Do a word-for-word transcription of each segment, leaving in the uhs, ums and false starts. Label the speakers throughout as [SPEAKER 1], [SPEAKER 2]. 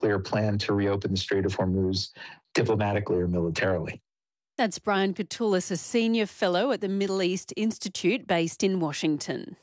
[SPEAKER 1] clear plan to reopen the Strait of Hormuz diplomatically or militarily.
[SPEAKER 2] That's Brian Katulis, a senior fellow at the Middle East Institute based in Washington.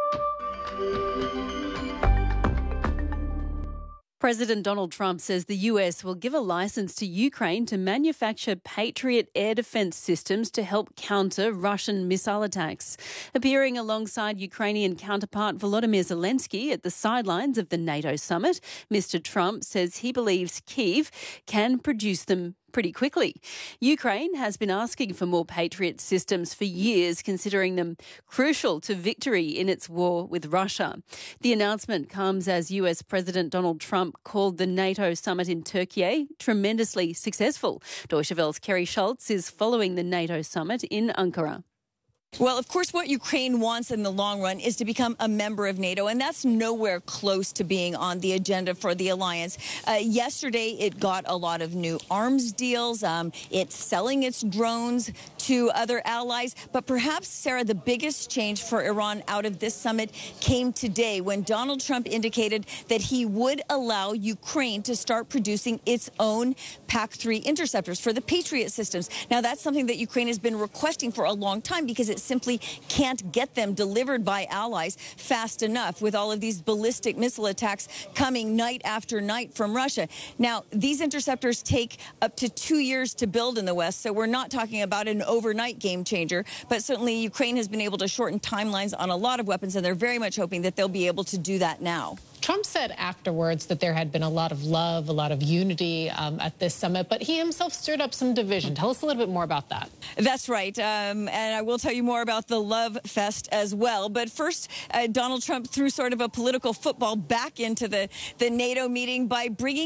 [SPEAKER 2] President Donald Trump says the U S will give a license to Ukraine to manufacture Patriot air defense systems to help counter Russian missile attacks. Appearing alongside Ukrainian counterpart Volodymyr Zelensky at the sidelines of the NATO summit, Mister Trump says he believes Kyiv can produce them pretty quickly. Ukraine has been asking for more Patriot systems for years, considering them crucial to victory in its war with Russia. The announcement comes as U S President Donald Trump called the NATO summit in Turkey tremendously successful. Deutsche Welle's Kerry Schultz is following the NATO summit in Ankara.
[SPEAKER 3] Well, of course, what Ukraine wants in the long run is to become a member of NATO, and that's nowhere close to being on the agenda for the alliance. Uh, yesterday, it got a lot of new arms deals. Um, it's selling its drones to other allies. But perhaps, Sarah, the biggest change for Iran out of this summit came today when Donald Trump indicated that he would allow Ukraine to start producing its own P A C three interceptors for the Patriot systems. Now, that's something that Ukraine has been requesting for a long time because it simply can't get them delivered by allies fast enough with all of these ballistic missile attacks coming night after night from Russia. Now, these interceptors take up to two years to build in the West, so we're not talking about an overnight game changer, but certainly Ukraine has been able to shorten timelines on a lot of weapons, and they're very much hoping that they'll be able to do that now.
[SPEAKER 4] Trump said afterwards that there had been a lot of love, a lot of unity um, at this summit, but he himself stirred up some division. Tell us a little bit more about that.
[SPEAKER 3] That's right, um, and I will tell you more about the Love Fest as well. But first, uh, Donald Trump threw sort of a political football back into the, the NATO meeting by bringing